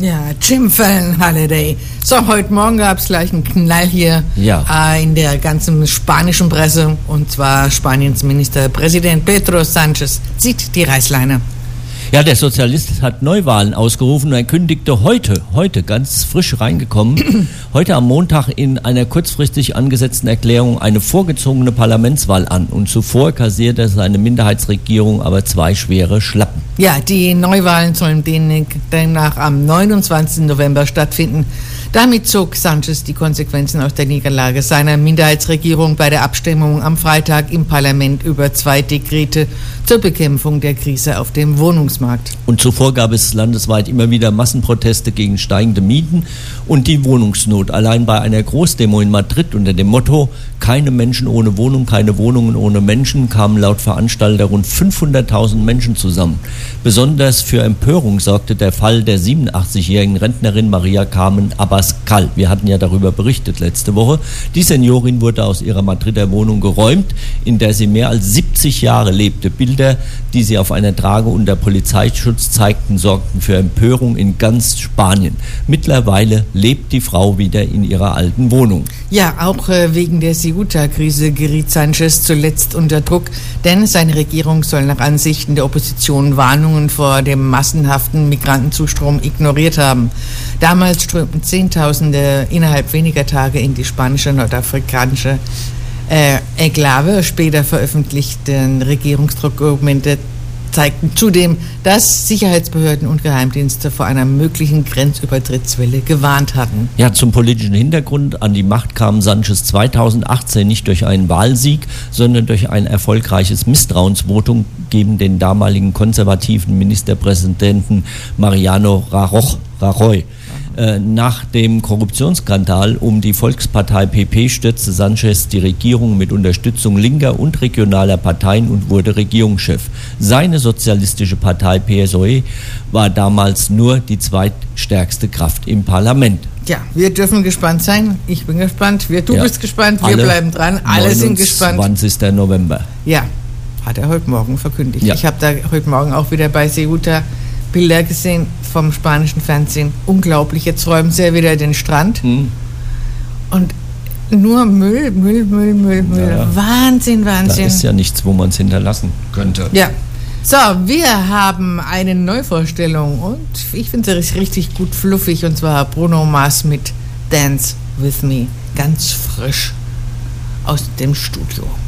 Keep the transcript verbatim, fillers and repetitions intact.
Ja, Jim Fallon Holiday. So, heute Morgen gab es gleich einen Knall hier ja. äh, in der ganzen spanischen Presse. Und zwar Spaniens Ministerpräsident Pedro Sánchez zieht die Reißleine. Ja, der Sozialist hat Neuwahlen ausgerufen und er kündigte heute, heute ganz frisch reingekommen, heute am Montag in einer kurzfristig angesetzten Erklärung eine vorgezogene Parlamentswahl an. Und zuvor kassierte seine Minderheitsregierung aber zwei schwere Schlappen. Ja, die Neuwahlen sollen demnach am neunundzwanzigsten November stattfinden. Damit zog Sánchez die Konsequenzen aus der Niederlage seiner Minderheitsregierung bei der Abstimmung am Freitag im Parlament über zwei Dekrete zur Bekämpfung der Krise auf dem Wohnungsmarkt. Und zuvor gab es landesweit immer wieder Massenproteste gegen steigende Mieten und die Wohnungsnot. Allein bei einer Großdemo in Madrid unter dem Motto "Keine Menschen ohne Wohnung, keine Wohnungen ohne Menschen" kamen laut Veranstalter rund fünfhunderttausend Menschen zusammen. Besonders für Empörung sorgte der Fall der siebenundachtzigjährigen Rentnerin Maria Carmen Abascal. Wir hatten ja darüber berichtet letzte Woche. Die Seniorin wurde aus ihrer Madrider Wohnung geräumt, in der sie mehr als siebzig Jahre lebte. Bilder, die sie auf einer Trage unter Polizeischutz zeigten, sorgten für Empörung in ganz Spanien. Mittlerweile lebt die Frau wieder in ihrer alten Wohnung. Ja, auch äh, wegen der Ceuta-Krise geriet Sánchez zuletzt unter Druck, denn seine Regierung soll nach Ansichten der Opposition Warnungen vor dem massenhaften Migrantenzustrom ignoriert haben. Damals strömten Zehntausende innerhalb weniger Tage in die spanische nordafrikanische äh, Enklave. Später veröffentlichte Regierungsdokumente zeigten zudem, dass Sicherheitsbehörden und Geheimdienste vor einer möglichen Grenzübertrittswelle gewarnt hatten. Ja, zum politischen Hintergrund: An die Macht kam Sánchez zweitausendachtzehn nicht durch einen Wahlsieg, sondern durch ein erfolgreiches Misstrauensvotum gegen den damaligen konservativen Ministerpräsidenten Mariano Rajoy. Rajoy. Äh, nach dem Korruptionsskandal um die Volkspartei P P stürzte Sánchez die Regierung mit Unterstützung linker und regionaler Parteien und wurde Regierungschef. Seine sozialistische Partei P S O E war damals nur die zweitstärkste Kraft im Parlament. Ja, wir dürfen gespannt sein. Ich bin gespannt. Wir, du ja. bist gespannt. Wir Alle bleiben dran. Alle sind gespannt. neunundzwanzigsten November. Ja, hat er heute Morgen verkündigt. Ja. Ich habe da heute Morgen auch wieder bei Ceuta Bilder gesehen vom spanischen Fernsehen. Unglaublich, jetzt räumen sie ja wieder den Strand. Hm. Und nur Müll, Müll, Müll, Müll, Müll. Ja. Wahnsinn, Wahnsinn. Da ist ja nichts, wo man es hinterlassen könnte. Ja. So, wir haben eine Neuvorstellung und ich finde es richtig gut fluffig, und zwar Bruno Mars mit Dance With Me. Ganz frisch aus dem Studio.